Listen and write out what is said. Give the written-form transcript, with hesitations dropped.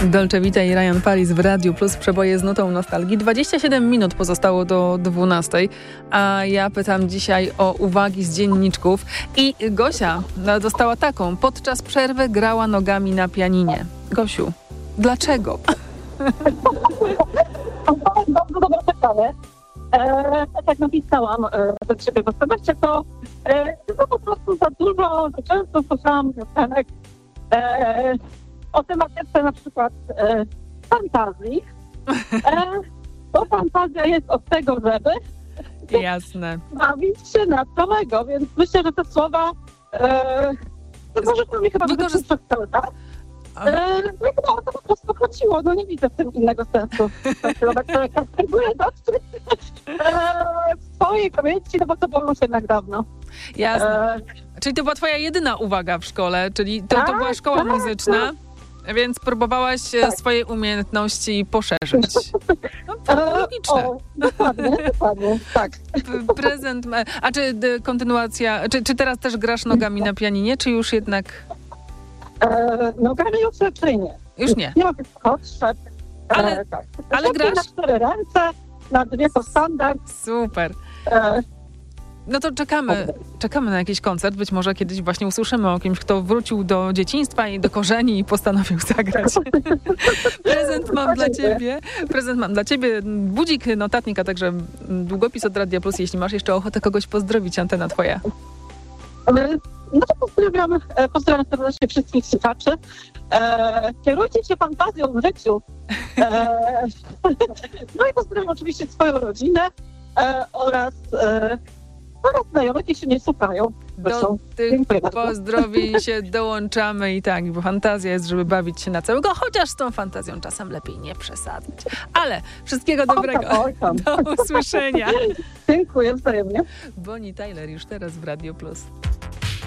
Dolce Vita i Ryan Paris w Radiu Plus, przeboje z nutą nostalgii. 27 minut pozostało do 12, a ja pytam dzisiaj o uwagi z dzienniczków. I Gosia dostała taką: podczas przerwy grała nogami na pianinie. Gosiu, dlaczego? Bardzo dobre pytanie. Tak jak napisałam do ciebie w osobowości, to po prostu za dużo, za często słyszałam piosenek o tematyce na przykład fantazji. Bo fantazja jest od tego, żeby Jasne. bawić się na całego, więc myślę, że te słowa może to mi chyba cały czas. No i chyba o to po prostu chodziło, no nie widzę w tym innego sensu. Próbuję dotrzeć w swojej pamięci, no bo to było już jednak dawno. Jasne. Czyli to była twoja jedyna uwaga w szkole, czyli to była szkoła muzyczna, więc próbowałaś swoje umiejętności poszerzyć. No, to logiczne. Dokładnie, tak. Prezent, a czy kontynuacja, czy teraz też grasz nogami na pianinie, czy już jednak... Nogami już raczej nie. Już nie. Nie ma tych potrzeb. Tak. Ale grasz? Na 4 ręce, na 2 to standard. Super. No to czekamy na jakiś koncert. Być może kiedyś właśnie usłyszymy o kimś, kto wrócił do dzieciństwa i do korzeni i postanowił zagrać. Prezent mam dla ciebie budzik, notatnik, a także długopis od Radia Plus, jeśli masz jeszcze ochotę kogoś pozdrowić, antena twoja. No to pozdrawiam serdecznie wszystkich słuchaczy. Kierujcie się fantazją w życiu. No i pozdrawiam oczywiście swoją rodzinę oraz znajomych, jeśli nie słuchają. Do tych pozdrowień się dołączamy i tak, bo fantazja jest, żeby bawić się na całego, chociaż z tą fantazją czasem lepiej nie przesadzać. Ale wszystkiego dobrego. Do usłyszenia. Dziękuję wzajemnie. Bonnie Tyler już teraz w Radio Plus.